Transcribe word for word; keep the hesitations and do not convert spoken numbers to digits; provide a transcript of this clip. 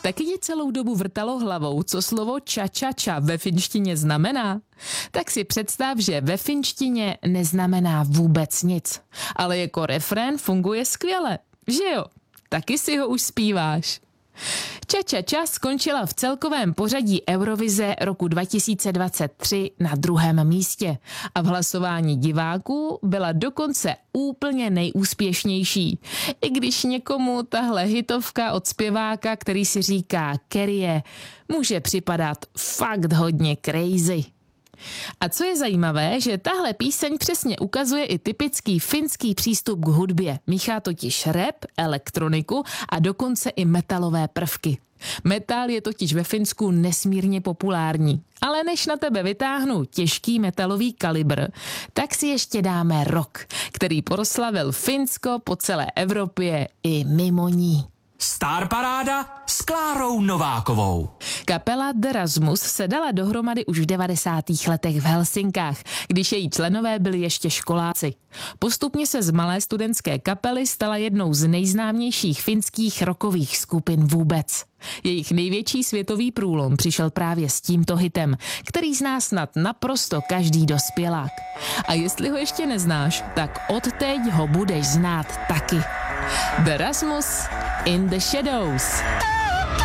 Taky ti celou dobu vrtalo hlavou, co slovo ča-ča-ča ve finštině znamená? Tak si představ, že ve finštině neznamená vůbec nic. Ale jako refrén funguje skvěle, že jo? Taky si ho už zpíváš. Ča-ča-ča skončila v celkovém pořadí Eurovize roku dva tisíce dvacet tři na druhém místě a v hlasování diváků byla dokonce úplně nejúspěšnější. I když někomu tahle hitovka od zpěváka, který si říká Kerje, může připadat fakt hodně crazy. A co je zajímavé, že tahle píseň přesně ukazuje i typický finský přístup k hudbě. Míchá totiž rap, elektroniku a dokonce i metalové prvky. Metal je totiž ve Finsku nesmírně populární. Ale než na tebe vytáhnu těžký metalový kalibr, tak si ještě dáme rock, který proslavil Finsko po celé Evropě i mimo ní. Star Paráda s Klárou Novákovou. Kapela The Rasmus se dala dohromady už v devadesátých letech v Helsinkách, když její členové byli ještě školáci. Postupně se z malé studentské kapely stala jednou z nejznámějších finských rockových skupin vůbec. Jejich největší světový průlom přišel právě s tímto hitem, který zná snad naprosto každý dospělák. A jestli ho ještě neznáš, tak odteď ho budeš znát taky. The Rasmus in the Shadows.